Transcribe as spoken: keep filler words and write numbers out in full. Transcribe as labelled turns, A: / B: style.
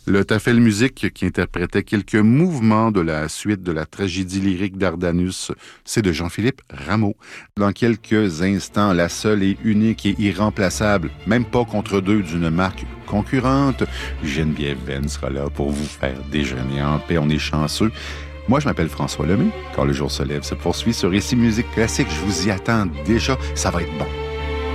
A: Le Tafel Musique, qui interprétait quelques mouvements de la suite de la tragédie lyrique d'Ardanus, c'est de Jean-Philippe Rameau. Dans quelques instants, la seule et unique et irremplaçable, même pas contre deux d'une marque concurrente, Geneviève Venn sera là pour vous faire déjeuner en paix. On est chanceux. Moi, je m'appelle François Lemay. Quand le jour se lève se poursuit sur Récit Musique Classique. Je vous y attends déjà. Ça va être bon.